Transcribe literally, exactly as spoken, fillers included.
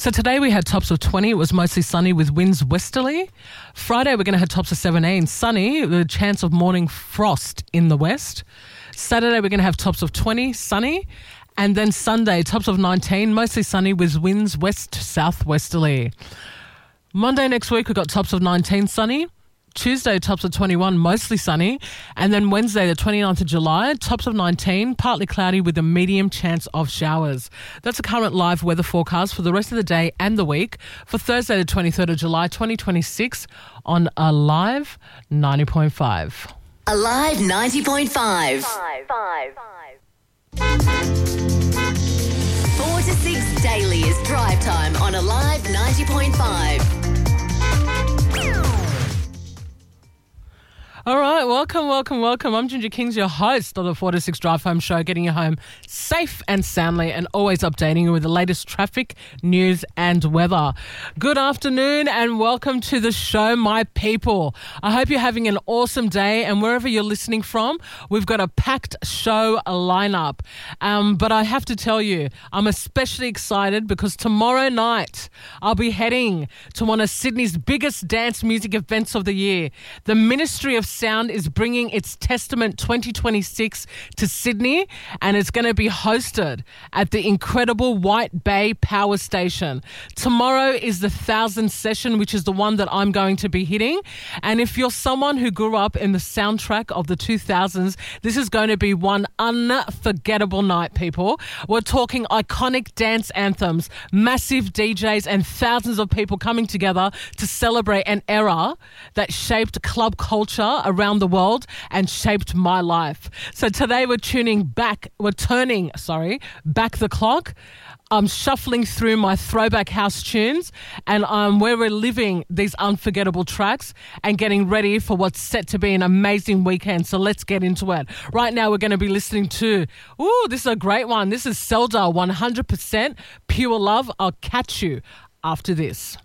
So today we had tops of twenty. It was mostly sunny with winds westerly. Friday we're going to have tops of seventeen. Sunny, with a chance of morning frost in the west. Saturday we're going to have tops of twenty, sunny. And then Sunday, tops of nineteen, mostly sunny with winds west to southwesterly. Monday next week we've got tops of nineteen, sunny. Tuesday, tops of twenty-one, mostly sunny. And then Wednesday, the twenty-ninth of July, tops of nineteen, partly cloudy with a medium chance of showers. That's a current live weather forecast for the rest of the day and the week for Thursday, the twenty-third of July, twenty twenty-six on Alive ninety point five. Alive ninety point five. Five, five, five. Four to six daily is drive time on Alive ninety point five. All right, welcome, welcome, welcome. I'm Ginger Kings, your host of the four to six Drive Home Show, getting you home safe and soundly and always updating you with the latest traffic, news and weather. Good afternoon and welcome to the show, my people. I hope you're having an awesome day, and wherever you're listening from, we've got a packed show lineup. Um, but I have to tell you, I'm especially excited because tomorrow night I'll be heading to one of Sydney's biggest dance music events of the year. The Ministry of Sound is bringing its Testament twenty twenty-six to Sydney, and it's going to be hosted at the incredible White Bay Power Station. Tomorrow is the thousand session, which is the one that I'm going to be hitting. And if you're someone who grew up in the soundtrack of the two thousands, this is going to be one unforgettable night, people. We're talking iconic dance anthems, massive D Js, and thousands of people coming together to celebrate an era that shaped club culture around the world and shaped my life. So today we're tuning back, we're turning, sorry, back the clock. I'm shuffling through my throwback house tunes, and um, where we're living these unforgettable tracks and getting ready for what's set to be an amazing weekend. So let's get into it. Right now we're going to be listening to, ooh, this is a great one. This is Zelda, one hundred percent Pure Love. I'll catch you after this.